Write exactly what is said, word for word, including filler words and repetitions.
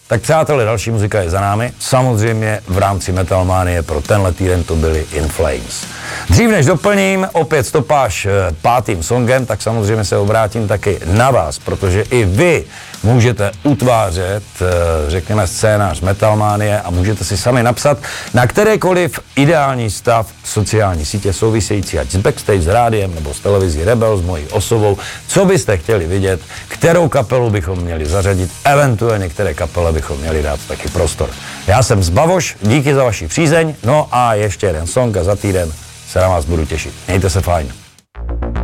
Tak přátelé, další muzika je za námi. Samozřejmě v rámci Metalmanie pro tenhle týden to byly In Flames. Dřív než doplním opět stopáž pátým songem, tak samozřejmě se obrátím taky na vás, protože i vy můžete utvářet, řekněme, scénář Metalmanie a můžete si sami napsat na kterékoliv ideální stav sociální sítě související ať s backstage, s rádiem nebo s televizí Rebel, s mojí osobou, co byste chtěli vidět, kterou kapelu bychom měli zařadit, eventuálně které kapele bychom měli dát taky prostor. Já jsem Zbavoš, díky za vaši přízeň, no a ještě jeden song a za týden se na vás budu těšit. Mějte se fajn.